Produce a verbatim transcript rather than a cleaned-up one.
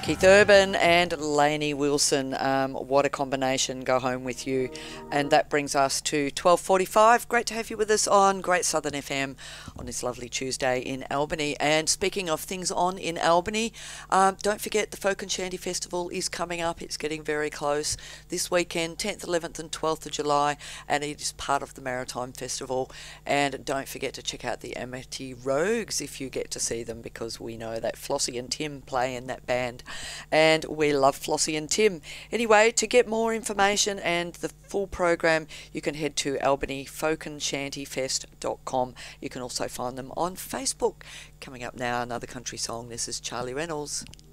Keith Urban and Lainey Wilson. Um, what a combination. Go home with you. And that brings us to twelve forty-five. Great to have you with us on Great Southern F M on this lovely Tuesday in Albany. And speaking of things on in Albany, um, don't forget the Folk and Shanty Festival is coming up. It's getting very close this weekend, tenth, eleventh and twelfth of July, and it is part of the Maritime Festival. And don't forget to check out the Amity Rogues if you get to see them, because we know that Flossie and Tim play in that band. And we love Flossie and Tim. Anyway, to get more information and the full program, you can head to albany folk and shanty fest dot com. You can also find them on Facebook. Coming up now, another country song. This is Charlie Reynolds.